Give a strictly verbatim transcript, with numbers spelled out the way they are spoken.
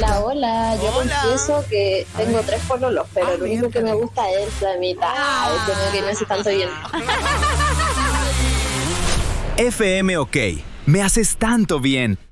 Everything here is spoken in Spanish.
Hola, hola. Yo Hola. confieso que tengo tres pololos, pero Ah, lo único que me gusta es la mitad. Ah. Es como que me hace tanto bien. F M OK. Me haces tanto bien.